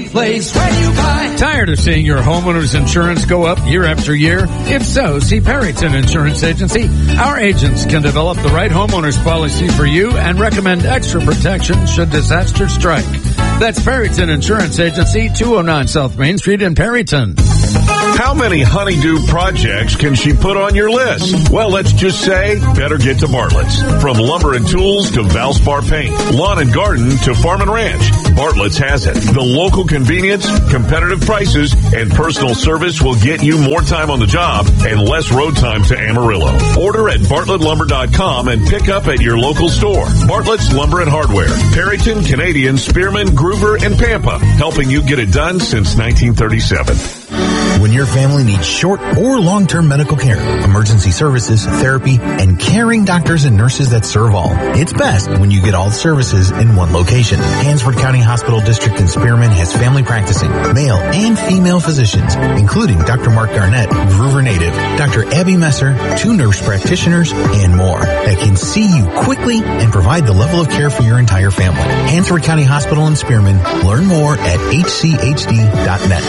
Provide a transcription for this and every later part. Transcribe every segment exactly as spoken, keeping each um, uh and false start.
only place where you buy. Tired of seeing your homeowner's insurance go up year after year? If so, see Perryton Insurance Agency. Our agents can develop the right homeowner's policy for you and recommend extra protection should disaster strike. That's Perryton Insurance Agency, two oh nine South Main Street in Perryton. How many honeydew projects can she put on your list? Well, let's just say, better get to Bartlett's. From lumber and tools to Valspar paint, lawn and garden to farm and ranch, Bartlett's has it. The local convenience, competitive prices, and personal service will get you more time on the job and less road time to Amarillo. Order at bartlett lumber dot com and pick up at your local store. Bartlett's Lumber and Hardware, Perryton, Canadian, Spearman, Groover, and Pampa, helping you get it done since nineteen thirty-seven. When your family needs short or long-term medical care, emergency services, therapy, and caring doctors and nurses that serve all, it's best when you get all the services in one location. Hansford County Hospital District in Spearman has family practicing, male and female physicians, including Doctor Mark Garnett, Groover native, Doctor Abby Messer, two nurse practitioners, and more that can see you quickly and provide the level of care for your entire family. Hansford County Hospital in Spearman. Learn more at h c h d dot net.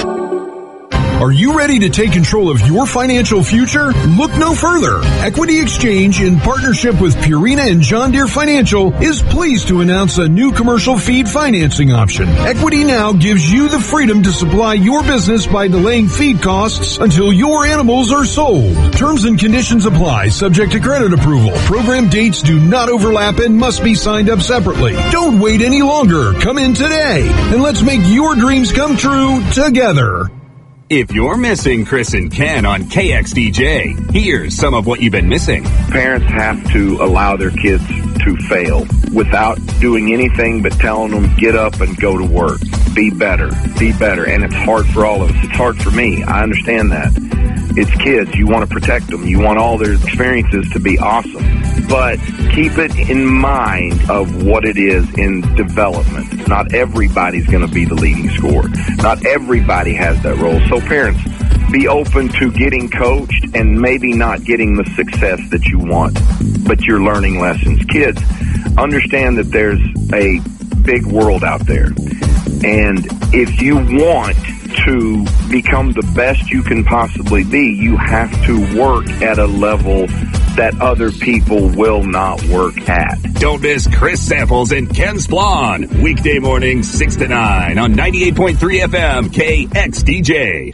Are you ready to take control of your financial future? Look no further. Equity Exchange, in partnership with Purina and John Deere Financial, is pleased to announce a new commercial feed financing option. Equity Now gives you the freedom to supply your business by delaying feed costs until your animals are sold. Terms and conditions apply, subject to credit approval. Program dates do not overlap and must be signed up separately. Don't wait any longer. Come in today, and let's make your dreams come true together. If you're missing Chris and Ken on K X D J, here's some of what you've been missing. Parents have to allow their kids to fail without doing anything but telling them, get up and go to work. Be better. Be better. And it's hard for all of us. It's hard for me. I understand that. It's kids. You want to protect them. You want all their experiences to be awesome. But keep it in mind of what it is in development. Not everybody's going to be the leading scorer. Not everybody has that role. So parents, be open to getting coached and maybe not getting the success that you want, but you're learning lessons. Kids, understand that there's a big world out there. And if you want to become the best you can possibly be, you have to work at a level that other people will not work at. Don't miss Chris Samples and Ken Splon. Weekday morning, six to nine on ninety-eight point three F M K X D J.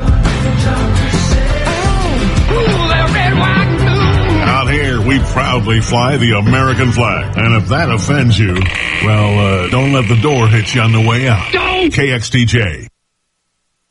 Out here, we proudly fly the American flag. And if that offends you, well, uh, don't let the door hit you on the way out. Don't! K X D J.